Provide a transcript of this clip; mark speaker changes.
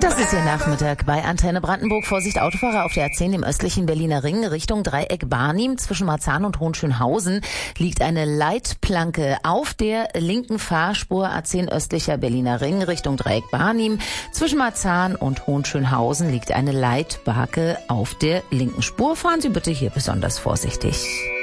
Speaker 1: Das ist Ihr Nachmittag bei Antenne Brandenburg. Vorsicht, Autofahrer auf der A10 im östlichen Berliner Ring Richtung Dreieck Barnim. Zwischen Marzahn und Hohenschönhausen liegt eine Leitplanke auf der linken Fahrspur A10 östlicher Berliner Ring Richtung Dreieck Barnim. Zwischen Marzahn und Hohenschönhausen liegt eine Leitbarke auf der linken Spur. Fahren Sie bitte hier besonders vorsichtig.